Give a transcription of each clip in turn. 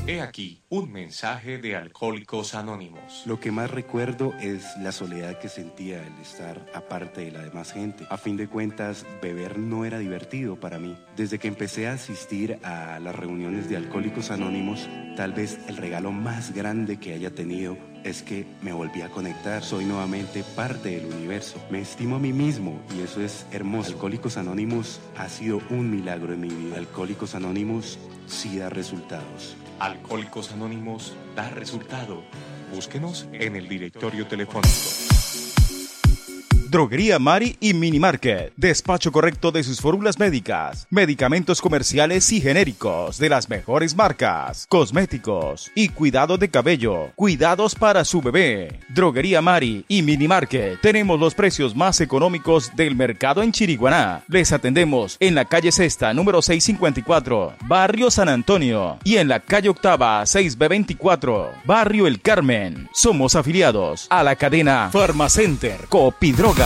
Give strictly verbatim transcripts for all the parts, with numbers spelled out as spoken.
He aquí un mensaje de Alcohólicos Anónimos. Lo que más recuerdo es la soledad que sentía al estar aparte de la demás gente. A fin de cuentas, beber no era divertido para mí. Desde que empecé a asistir a las reuniones de Alcohólicos Anónimos, tal vez el regalo más grande que haya tenido es que me volví a conectar. Soy nuevamente parte del universo. Me estimo a mí mismo y eso es hermoso. Alcohólicos Anónimos ha sido un milagro en mi vida. Alcohólicos Anónimos sí da resultados. Alcohólicos Anónimos da resultado. Búsquenos en el directorio telefónico. Droguería Mari y Mini Market. Despacho correcto de sus fórmulas médicas, medicamentos comerciales y genéricos de las mejores marcas, cosméticos y cuidado de cabello. Cuidados para su bebé. Droguería Mari y Mini Market. Tenemos los precios más económicos del mercado en Chiriguaná. Les atendemos en la calle Sexta, número seiscientos cincuenta y cuatro, Barrio San Antonio, y en la calle Octava, seis B veinticuatro, Barrio El Carmen. Somos afiliados a la cadena Farmacenter Copidrogas.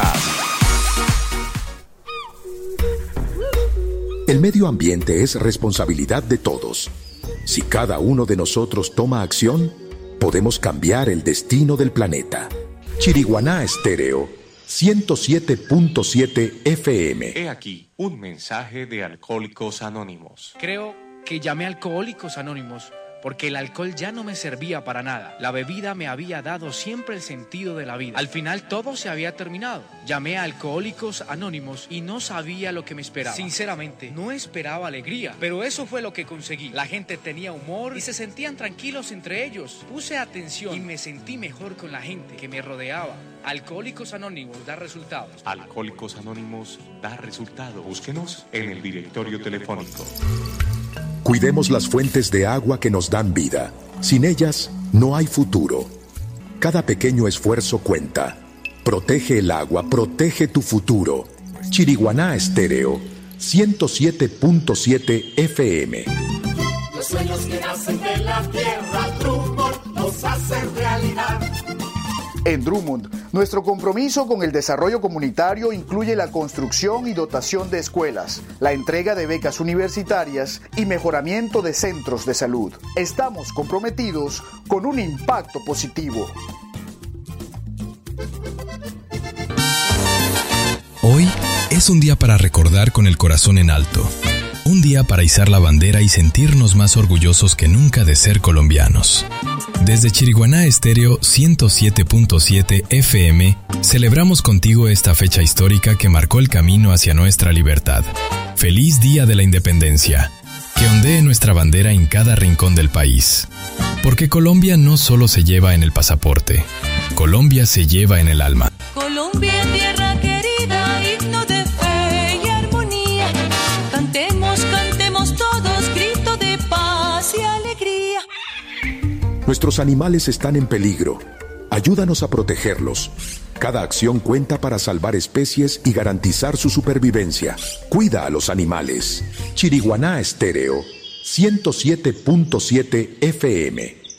El medio ambiente es responsabilidad de todos. Si cada uno de nosotros toma acción, podemos cambiar el destino del planeta. Chiriguaná Estéreo, ciento siete punto siete F M. He aquí un mensaje de Alcohólicos Anónimos. Creo que llamé a Alcohólicos Anónimos porque el alcohol ya no me servía para nada. La bebida me había dado siempre el sentido de la vida. Al final todo se había terminado. Llamé a Alcohólicos Anónimos y no sabía lo que me esperaba. Sinceramente, no esperaba alegría, pero eso fue lo que conseguí. La gente tenía humor y se sentían tranquilos entre ellos. Puse atención y me sentí mejor con la gente que me rodeaba. Alcohólicos Anónimos da resultados. Alcohólicos Anónimos da resultados. Búsquenos en el directorio telefónico. Cuidemos las fuentes de agua que nos dan vida. Sin ellas, no hay futuro. Cada pequeño esfuerzo cuenta. Protege el agua, protege tu futuro. Chiriguaná Estéreo, ciento siete punto siete F M. Los sueños que nacen de la tierra, Drummond los hacen realidad. En Drummond, nuestro compromiso con el desarrollo comunitario incluye la construcción y dotación de escuelas, la entrega de becas universitarias y mejoramiento de centros de salud. Estamos comprometidos con un impacto positivo. Hoy es un día para recordar con el corazón en alto. Un día para izar la bandera y sentirnos más orgullosos que nunca de ser colombianos. Desde Chiriguaná Estéreo ciento siete punto siete F M, celebramos contigo esta fecha histórica que marcó el camino hacia nuestra libertad. ¡Feliz Día de la Independencia! Que ondee nuestra bandera en cada rincón del país. Porque Colombia no solo se lleva en el pasaporte, Colombia se lleva en el alma. Colombia, tierra querida, himno de fe y armonía. Cantemos, cantemos todos, grito de paz y alegría. Nuestros animales están en peligro. Ayúdanos a protegerlos. Cada acción cuenta para salvar especies y garantizar su supervivencia. Cuida a los animales. Chiriguaná Estéreo, ciento siete punto siete F M.